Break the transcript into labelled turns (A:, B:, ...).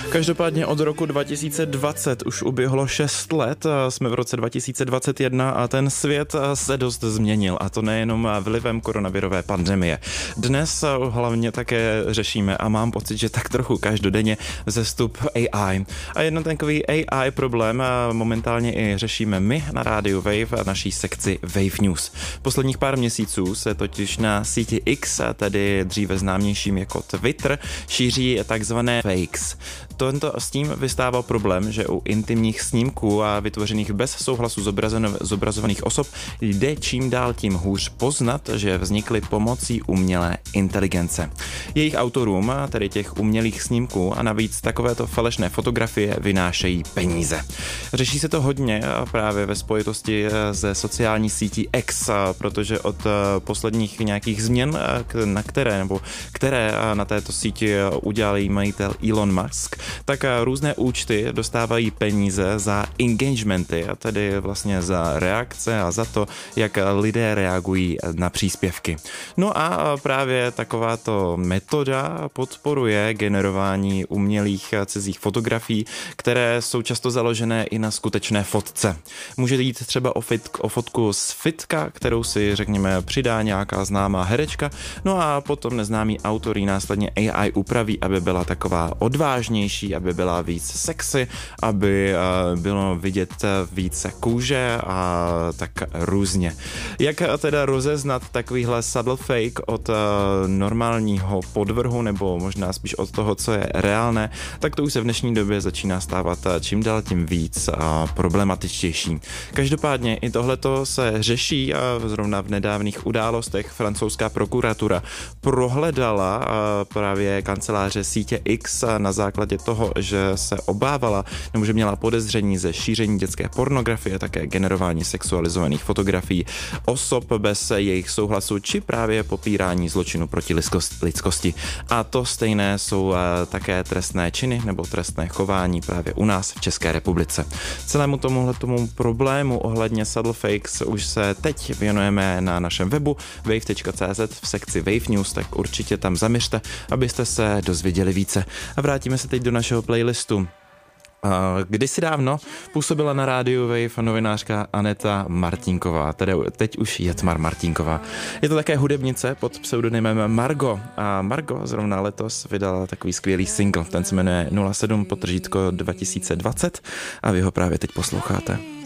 A: Každopádně od roku 2020 už uběhlo 6 let, jsme v roce 2021 a ten svět se dost změnil, a to nejenom vlivem koronavirové pandemie. Dnes hlavně také řešíme a mám pocit, že tak trochu každodenně vzestup AI. A jeden takový AI problém momentálně i řešíme my na rádiu Wave a naší sekci Wave News. Posledních pár měsíců se totiž na síti X, tedy dříve známějším jako Twitter, šíří takzvané fakes. S tím vystával problém, že u intimních snímků a vytvořených bez souhlasu zobrazovaných osob jde čím dál tím hůř poznat, že vznikly pomocí umělé inteligence. Jejich autorům, tedy těch umělých snímků, a navíc takovéto falešné fotografie vynášejí peníze. Řeší se to hodně právě ve spojitosti se sociální sítí X, protože od posledních nějakých změn, které na této síti udělal její majitel Elon Musk, tak různé účty dostávají peníze za engagementy, a tedy vlastně za reakce a za to, jak lidé reagují na příspěvky. No a právě takováto metoda podporuje generování umělých cizích fotografií, které jsou často založené i na skutečné fotce. Může jít třeba o fotku z fitka, kterou si, řekněme, přidá nějaká známá herečka, no a potom neznámý autor ji následně AI upraví, aby byla taková odvážnější, aby byla víc sexy, aby bylo vidět více kůže a tak různě. Jak teda rozeznat takovýhle subtle fake od normálního podvrhu, nebo možná spíš od toho, co je reálné, tak to už se v dnešní době začíná stávat čím dál tím víc problematičtější. Každopádně i tohleto se řeší a zrovna v nedávných událostech francouzská prokuratura prohledala právě kanceláře sítě X na základě toho, že se obávala, nebo že měla podezření ze šíření dětské pornografie, také generování sexualizovaných fotografií osob bez jejich souhlasu, či právě popírání zločinu proti lidskosti. A to stejné jsou také trestné činy nebo trestné chování právě u nás v České republice. Celému tomuhletomu problému ohledně subtle fakes už se teď věnujeme na našem webu wave.cz v sekci Wave News, tak určitě tam zaměřte, abyste se dozvěděli více. A vrátíme se teď do našeho playlistu. Kdysi dávno působila na rádiu Wave novinářka Aneta Martinková, tedy teď už Jetmar Martinková. Je to také hudebnice pod pseudonymem Margo a Margo zrovna letos vydala takový skvělý single, ten se jmenuje 07 _ 2020 a vy ho právě teď posloucháte.